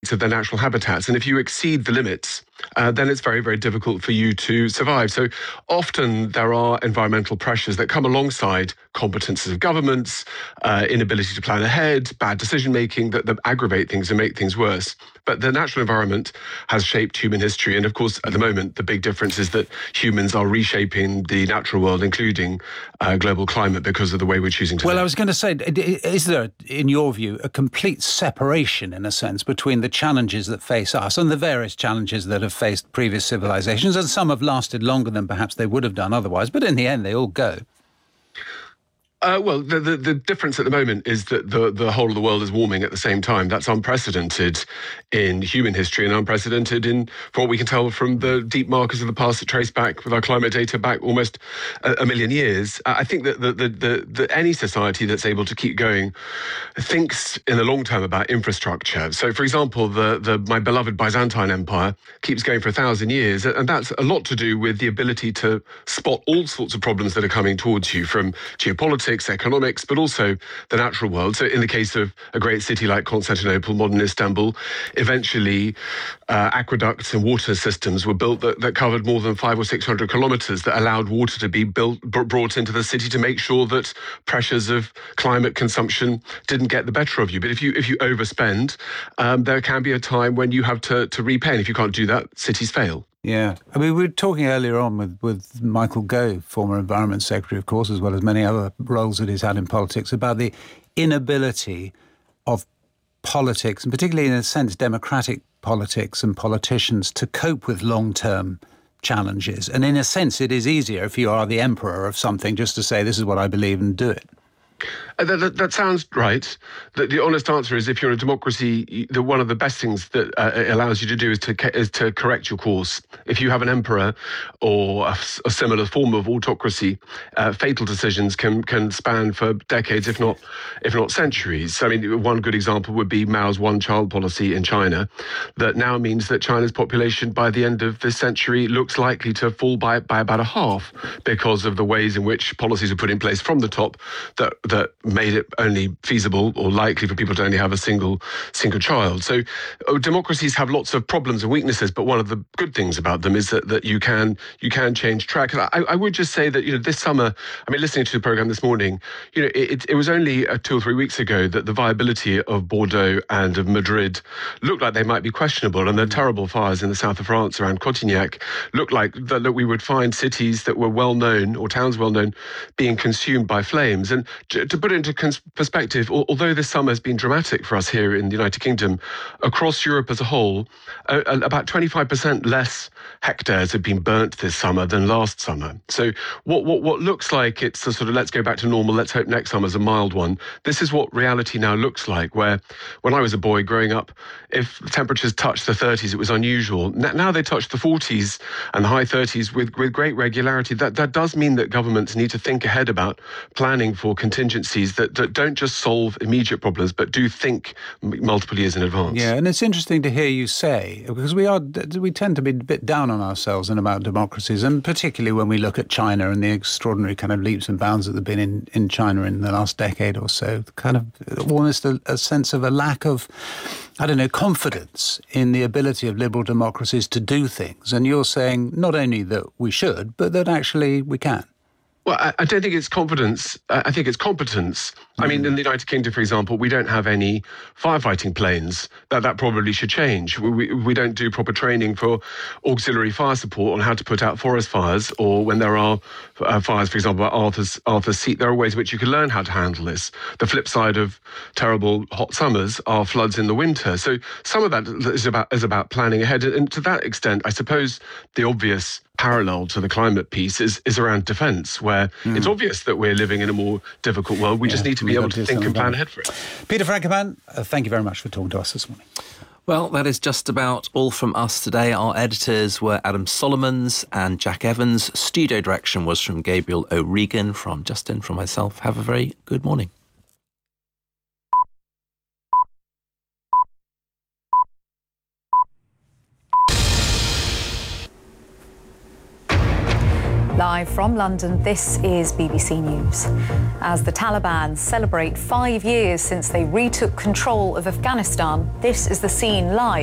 limits of their natural habitats. And if you exceed the limits, then it's very, very difficult for you to survive. So often there are environmental pressures that come alongside competences of governments, inability to plan ahead, bad decision-making that aggravate things and make things worse. But the natural environment has shaped human history. And of course, at the moment, the big difference is that humans are reshaping the natural world, including global climate, because of the way we're choosing to live. Well, I was going to say, is there, in your view, a complete separation, in a sense, between the challenges that face us and the various challenges that have faced previous civilizations? And some have lasted longer than perhaps they would have done otherwise, but in the end, they all go. Well, the difference at the moment is that the whole of the world is warming at the same time. That's unprecedented in human history and unprecedented from what we can tell from the deep markers of the past that trace back with our climate data back almost a million years. I think that any society that's able to keep going thinks in the long term about infrastructure. So, for example, my beloved Byzantine Empire keeps going for 1,000 years, and that's a lot to do with the ability to spot all sorts of problems that are coming towards you, from geopolitics, economics, but also the natural world. So in the case of a great city like Constantinople, modern Istanbul, eventually aqueducts and water systems were built that covered more than 500 or 600 kilometers that allowed water to be brought into the city to make sure that pressures of climate consumption didn't get the better of you. But if you overspend, there can be a time when you have to repay. And if you can't do that, cities fail. Yeah. I mean, we were talking earlier on with Michael Gove, former Environment Secretary, of course, as well as many other roles that he's had in politics, about the inability of politics, and particularly in a sense democratic politics and politicians, to cope with long-term challenges. And in a sense, it is easier if you are the emperor of something just to say, this is what I believe, and do it. That sounds right. The honest answer is, if you're in a democracy, one of the best things that it allows you to do is to correct your course. If you have an emperor or a similar form of autocracy, fatal decisions can span for decades, if not centuries. I mean, one good example would be Mao's one-child policy in China, that now means that China's population by the end of this century looks likely to fall by about a half, because of the ways in which policies are put in place from the top that made it only feasible or likely for people to only have a single child. So democracies have lots of problems and weaknesses, but one of the good things about them is that you can change track. And I would just say that, this summer, I mean, listening to the programme this morning, it was only 2 or 3 weeks ago that the viability of Bordeaux and of Madrid looked like they might be questionable, and the terrible fires in the south of France around Cotignac looked like that we would find cities that were well known, or towns well known, being consumed by flames. And to put it into perspective, although this summer has been dramatic for us here in the United Kingdom, across Europe as a whole, about 25% less hectares have been burnt this summer than last summer. So what looks like it's a sort of let's go back to normal, let's hope next summer's a mild one, this is what reality now looks like, where when I was a boy growing up, if temperatures touched the 30s, it was unusual. Now they touch the 40s and the high 30s with great regularity. That does mean that governments need to think ahead about planning for contingencies that don't just solve immediate problems, but do think multiple years in advance. Yeah, and it's interesting to hear you say, because we tend to be a bit down on ourselves and about democracies, and particularly when we look at China and the extraordinary kind of leaps and bounds that have been in China in the last decade or so, kind of almost a sense of a lack of, confidence in the ability of liberal democracies to do things. And you're saying not only that we should, but that actually we can. Well, I don't think it's confidence. I think it's competence. I mean, in the United Kingdom, for example, we don't have any firefighting planes. That probably should change. We don't do proper training for auxiliary fire support on how to put out forest fires, or when there are fires, for example, at Arthur's Seat. There are ways in which you can learn how to handle this. The flip side of terrible hot summers are floods in the winter. So some of that is about planning ahead. And to that extent, I suppose the obvious parallel to the climate piece is around defence, where it's obvious that we're living in a more difficult world. We just need to be able to think and plan ahead for it. Peter Frankopan, thank you very much for talking to us this morning. Well, that is just about all from us today. Our editors were Adam Solomons and Jack Evans. Studio direction was from Gabriel O'Regan. From Justin, from myself, have a very good morning. Live from London, this is BBC News. As the Taliban celebrate 5 years since they retook control of Afghanistan, this is the scene live